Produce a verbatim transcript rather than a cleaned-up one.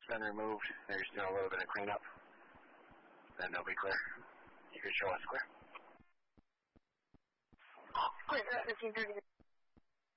been removed. They're just doing a little bit of cleanup. Then they'll be clear. You can show us clear. Clear, fifteen thirty.